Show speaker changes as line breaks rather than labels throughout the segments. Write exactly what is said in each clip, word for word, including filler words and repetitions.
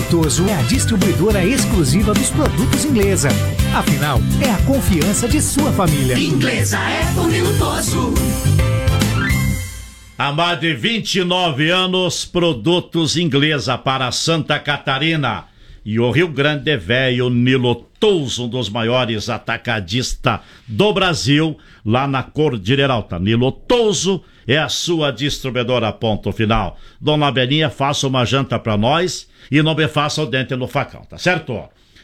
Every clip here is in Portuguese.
Toso é a distribuidora exclusiva dos produtos Inglesa. Afinal, é a confiança de sua família.
Inglesa é Funil Toso.
Há mais de vinte e nove anos, produtos Inglesa para Santa Catarina e o Rio Grande Velho. Nilo Toso, um dos maiores atacadistas do Brasil, lá na Cordilheira Alta. Nilo Toso é a sua distribuidora, ponto final. Dona Belinha, faça uma janta para nós e não me faça o dente no facão, tá certo?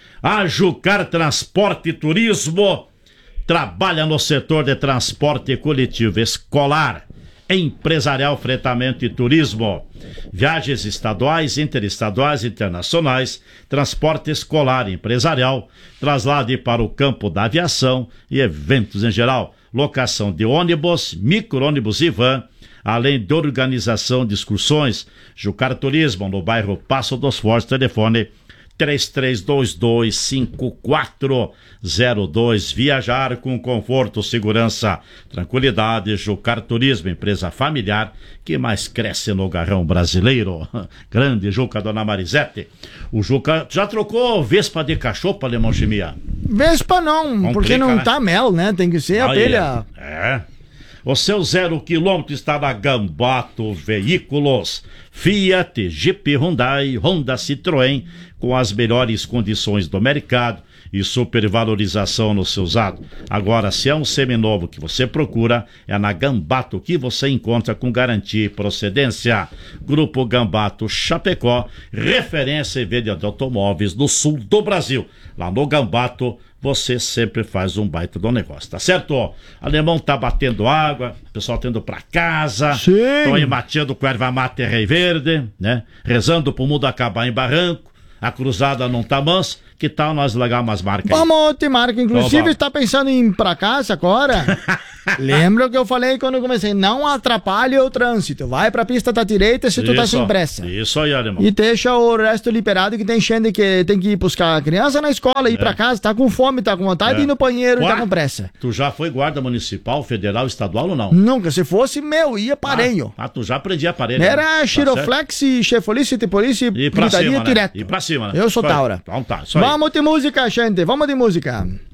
A Jucar Transporte e Turismo trabalha no setor de transporte coletivo escolar, empresarial, fretamento e turismo, viagens estaduais, interestaduais, internacionais, transporte escolar, empresarial, traslado para o campo da aviação e eventos em geral, locação de ônibus, micro-ônibus e van, além de organização de excursões. Jucar Turismo, no bairro Passo dos Fortes, telefone três três dois dois, cinco quatro zero dois. Viajar com conforto, segurança, tranquilidade. Jucar Turismo, empresa familiar que mais cresce no garrão brasileiro. Grande Juca, dona Marisete. O Juca já trocou Vespa de cachorro para Alemão Chimia?
Vespa não,
Complica,
porque não
né?
tá mel, né? Tem que ser a abelha.
É. é. O seu zero quilômetro está na Gambato Veículos. Fiat, Jeep, Hyundai, Honda, Citroën, com as melhores condições do mercado e supervalorização no seu usado. Agora, se é um seminovo que você procura, é na Gambato que você encontra com garantia e procedência. Grupo Gambato Chapecó, referência em venda de automóveis no sul do Brasil. Lá no Gambato, você sempre faz um baita do negócio, tá certo? O alemão tá batendo água, o pessoal tá indo pra casa, estão aí mateando com erva mate e rei verde, né? Rezando pro mundo acabar em barranco, a cruzada não tá mansa, que tal nós largar umas marcas aí?
Vamos te marca, inclusive
Então,
está pensando em ir pra casa agora? Lembra o que eu falei quando eu comecei? Não atrapalhe o trânsito, vai pra pista da direita se tu
isso,
tá sem pressa.
Isso aí, alemão.
E deixa o resto liberado, que tem gente que tem que ir buscar a criança na escola, ir
É.
pra casa, tá com fome, tá com vontade
É.
de ir no banheiro e
Quá?
tá com pressa.
Tu já foi guarda municipal, federal, estadual ou não?
Nunca, se fosse meu, ia parenho.
Ah, ah, tu já aprendia a parede.
Era Xiroflex, Chefolice, Tepolice,
E pra
gritaria
cima, né?
direto.
E pra cima, né?
Eu sou
Isso aí.
Taura.
Então tá, isso aí.
Vamos de música, gente, vamos de música.